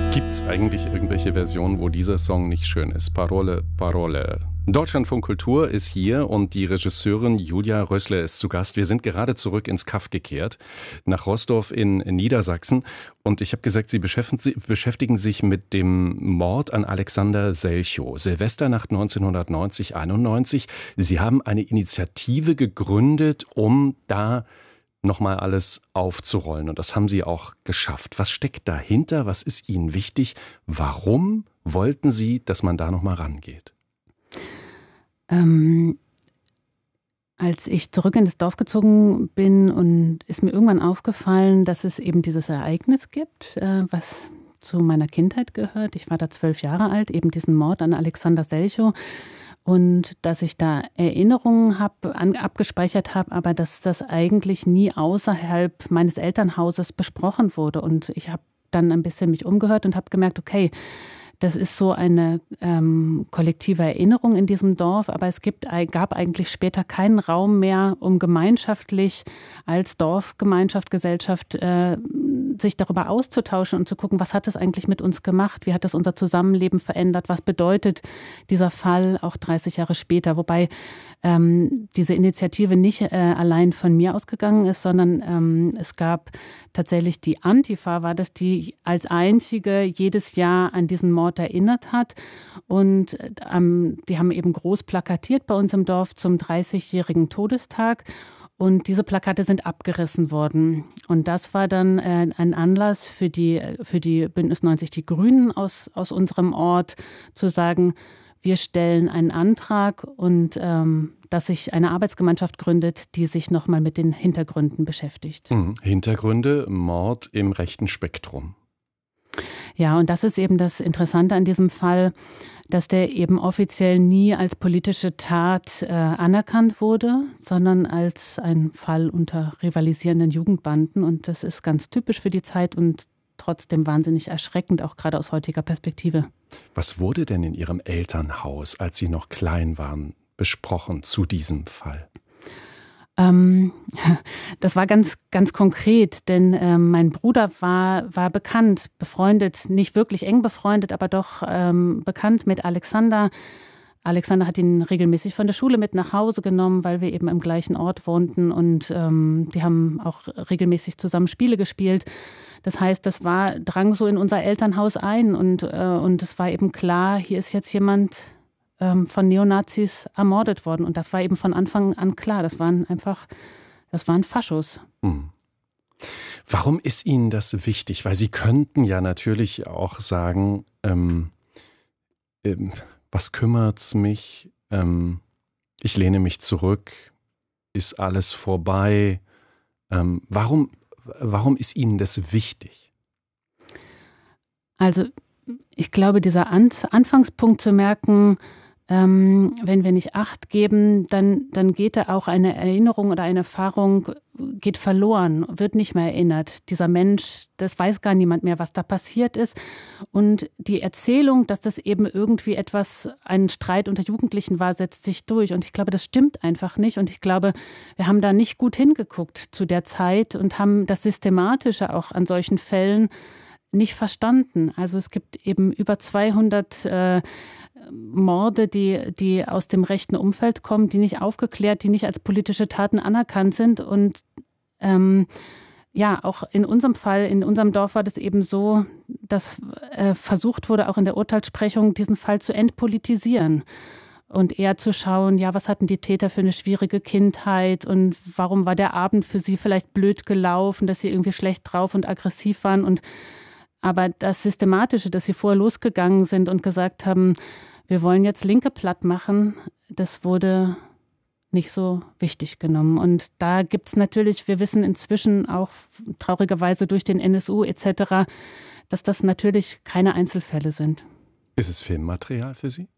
Gibt's eigentlich irgendwelche Versionen, wo dieser Song nicht schön ist? Parole, Parole. Deutschlandfunk Kultur ist hier und die Regisseurin Julia Rössler ist zu Gast. Wir sind gerade zurück ins Kaff gekehrt, nach Roßdorf in Niedersachsen. Und ich habe gesagt, Sie beschäftigen sich mit dem Mord an Alexander Selchow. Silvesternacht 1990-91. Sie haben eine Initiative gegründet, um da nochmal alles aufzurollen. Und das haben Sie auch geschafft. Was steckt dahinter? Was ist Ihnen wichtig? Warum wollten Sie, dass man da nochmal rangeht? Als ich zurück in das Dorf gezogen bin, und ist mir irgendwann aufgefallen, dass es eben dieses Ereignis gibt, was zu meiner Kindheit gehört. Ich war da 12 Jahre alt, eben diesen Mord an Alexander Selchow. Und dass ich da Erinnerungen abgespeichert habe, aber dass das eigentlich nie außerhalb meines Elternhauses besprochen wurde. Und ich habe dann ein bisschen mich umgehört und habe gemerkt, okay, das ist so eine kollektive Erinnerung in diesem Dorf, aber es gab eigentlich später keinen Raum mehr, um gemeinschaftlich als Dorfgemeinschaft, Gesellschaft sich darüber auszutauschen und zu gucken, was hat es eigentlich mit uns gemacht, wie hat das unser Zusammenleben verändert, was bedeutet dieser Fall auch 30 Jahre später, wobei diese Initiative nicht allein von mir ausgegangen ist, sondern es gab tatsächlich die Antifa, war das, die als einzige jedes Jahr an diesen Mord erinnert hat, und die haben eben groß plakatiert bei uns im Dorf zum 30-jährigen Todestag. Und diese Plakate sind abgerissen worden. Und das war dann ein Anlass für die Bündnis 90 Die Grünen aus unserem Ort, zu sagen, wir stellen einen Antrag und dass sich eine Arbeitsgemeinschaft gründet, die sich nochmal mit den Hintergründen beschäftigt. Hintergründe, Mord im rechten Spektrum. Ja, und das ist eben das Interessante an diesem Fall, dass der eben offiziell nie als politische Tat anerkannt wurde, sondern als ein Fall unter rivalisierenden Jugendbanden. Und das ist ganz typisch für die Zeit und trotzdem wahnsinnig erschreckend, auch gerade aus heutiger Perspektive. Was wurde denn in Ihrem Elternhaus, als Sie noch klein waren, besprochen zu diesem Fall? Das war ganz, ganz konkret, denn mein Bruder war bekannt, befreundet, nicht wirklich eng befreundet, aber doch bekannt mit Alexander. Alexander hat ihn regelmäßig von der Schule mit nach Hause genommen, weil wir eben im gleichen Ort wohnten, und die haben auch regelmäßig zusammen Spiele gespielt. Das heißt, drang so in unser Elternhaus ein, und es war eben klar, hier ist jetzt jemand von Neonazis ermordet worden. Und das war eben von Anfang an klar. Das waren Faschos. Warum ist Ihnen das wichtig? Weil Sie könnten ja natürlich auch sagen, was kümmert's mich? Ich lehne mich zurück. Ist alles vorbei? Warum ist Ihnen das wichtig? Also ich glaube, dieser Anfangspunkt zu merken, wenn wir nicht Acht geben, dann geht da auch eine Erinnerung oder eine Erfahrung, geht verloren, wird nicht mehr erinnert. Dieser Mensch, das weiß gar niemand mehr, was da passiert ist. Und die Erzählung, dass das eben irgendwie ein Streit unter Jugendlichen war, setzt sich durch. Und ich glaube, das stimmt einfach nicht. Und ich glaube, wir haben da nicht gut hingeguckt zu der Zeit und haben das Systematische auch an solchen Fällen nicht verstanden. Also es gibt eben über 200 Morde, die aus dem rechten Umfeld kommen, die nicht aufgeklärt, die nicht als politische Taten anerkannt sind. Und auch in unserem Fall, in unserem Dorf war das eben so, dass versucht wurde, auch in der Urteilssprechung diesen Fall zu entpolitisieren und eher zu schauen, ja, was hatten die Täter für eine schwierige Kindheit und warum war der Abend für sie vielleicht blöd gelaufen, dass sie irgendwie schlecht drauf und aggressiv waren. Aber das Systematische, dass sie vorher losgegangen sind und gesagt haben, wir wollen jetzt Linke platt machen, das wurde nicht so wichtig genommen. Und da gibt es natürlich, wir wissen inzwischen auch traurigerweise durch den NSU etc., dass das natürlich keine Einzelfälle sind. Ist es Filmmaterial für Sie?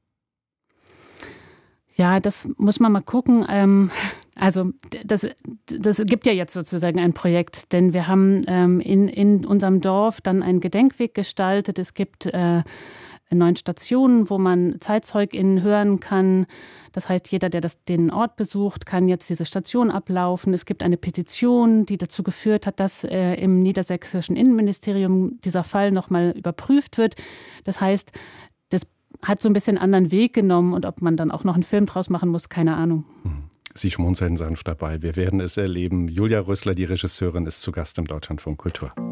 Ja, das muss man mal gucken. Also das gibt ja jetzt sozusagen ein Projekt, denn wir haben in unserem Dorf dann einen Gedenkweg gestaltet. Es gibt 9 Stationen, wo man ZeitzeugInnen hören kann. Das heißt, jeder, der den Ort besucht, kann jetzt diese Station ablaufen. Es gibt eine Petition, die dazu geführt hat, dass im niedersächsischen Innenministerium dieser Fall nochmal überprüft wird. Das heißt, das hat so ein bisschen einen anderen Weg genommen und ob man dann auch noch einen Film draus machen muss, keine Ahnung. Sie schmunzeln sanft dabei. Wir werden es erleben. Julia Rösler, die Regisseurin, ist zu Gast im Deutschlandfunk Kultur.